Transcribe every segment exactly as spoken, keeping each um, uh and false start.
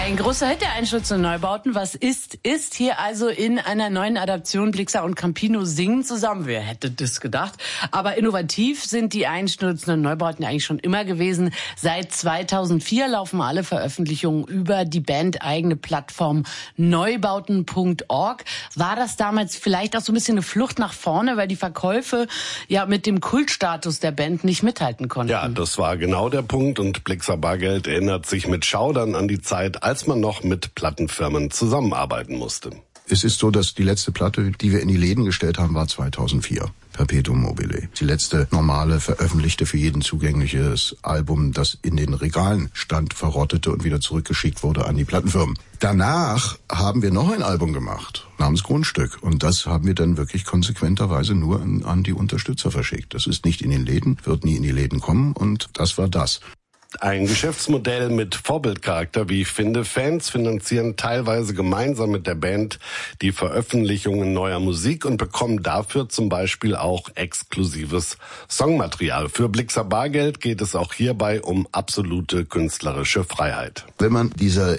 Ein großer Hit der Einsturz und Neubauten. Was ist, ist hier also in einer neuen Adaption. Blixa und Campino singen zusammen. Wer hätte das gedacht? Aber innovativ sind die einstürzenden Neubauten eigentlich schon immer gewesen. Seit zweitausendvier laufen alle Veröffentlichungen über die bandeigene Plattform neubauten punkt org. War das damals vielleicht auch so ein bisschen eine Flucht nach vorne, weil die Verkäufe ja mit dem Kultstatus der Band nicht mithalten konnten? Ja, das war genau der Punkt. Und Blixa Bargeld erinnert sich mit Schaudern an die Zeit, als man noch mit Plattenfirmen zusammenarbeiten musste. Es ist so, dass die letzte Platte, die wir in die Läden gestellt haben, war zweitausendvier. Perpetuum mobile. Die letzte normale, veröffentlichte, für jeden zugängliches Album, das in den Regalen stand, verrottete und wieder zurückgeschickt wurde an die Plattenfirmen. Danach haben wir noch ein Album gemacht, namens Grundstück. Und das haben wir dann wirklich konsequenterweise nur an, an die Unterstützer verschickt. Das ist nicht in den Läden, wird nie in die Läden kommen und das war das. Ein Geschäftsmodell mit Vorbildcharakter, wie ich finde. Fans finanzieren teilweise gemeinsam mit der Band die Veröffentlichungen neuer Musik und bekommen dafür zum Beispiel auch exklusives Songmaterial. Für Blixa Bargeld geht es auch hierbei um absolute künstlerische Freiheit. Wenn man dieser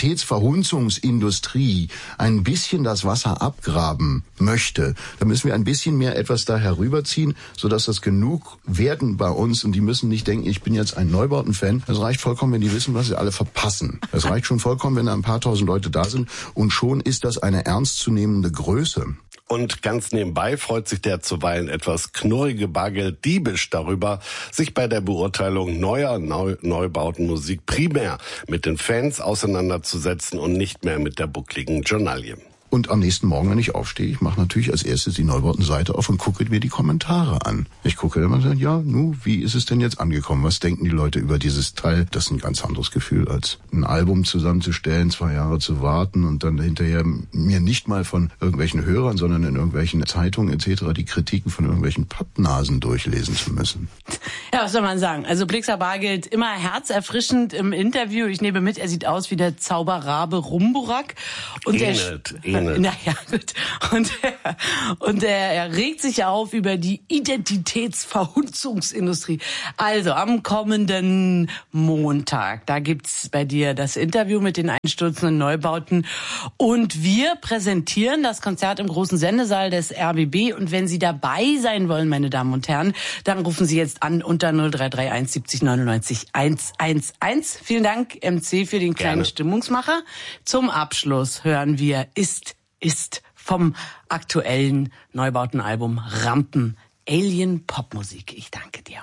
Identitätsverhunzungsindustrie ein bisschen das Wasser abgraben möchte, dann müssen wir ein bisschen mehr etwas da herüberziehen, sodass das genug werden bei uns und die müssen nicht denken, ich bin jetzt ein Neubauten Fan. Es reicht vollkommen, wenn die wissen, was sie alle verpassen. Es reicht schon vollkommen, wenn da ein paar tausend Leute da sind und schon ist das eine ernstzunehmende Größe. Und ganz nebenbei freut sich der zuweilen etwas knurrige Bargeld diebisch darüber, sich bei der Beurteilung neuer Neu- Neubautenmusik primär mit den Fans auseinanderzusetzen und nicht mehr mit der buckligen Journalie. Und am nächsten Morgen, wenn ich aufstehe, ich mache natürlich als erstes die Neubauten-Seite auf und gucke mir die Kommentare an. Ich gucke immer und sage, ja, nu, wie ist es denn jetzt angekommen? Was denken die Leute über dieses Teil? Das ist ein ganz anderes Gefühl, als ein Album zusammenzustellen, zwei Jahre zu warten und dann hinterher mir nicht mal von irgendwelchen Hörern, sondern in irgendwelchen Zeitungen et cetera die Kritiken von irgendwelchen Pappnasen durchlesen zu müssen. Ja, was soll man sagen? Also Blixa Bargeld immer herzerfrischend im Interview. Ich nehme mit, er sieht aus wie der Zauberrabe Rumburak. Und ähnelt, er, ähnelt. Naja, gut. Und, er, und er, er regt sich auf über die Identitätsverhunzungsindustrie. Also am kommenden Montag, da gibt's bei dir das Interview mit den einstürzenden Neubauten. Und wir präsentieren das Konzert im großen Sendesaal des R B B. Und wenn Sie dabei sein wollen, meine Damen und Herren, dann rufen Sie jetzt an unter null drei drei eins siebzig neunundneunzig hundertelf. Vielen Dank, M C, für den kleinen Gerne. Stimmungsmacher. Zum Abschluss hören wir Ist, Ist vom aktuellen Neubautenalbum Rampen. Alien Popmusik. Ich danke dir.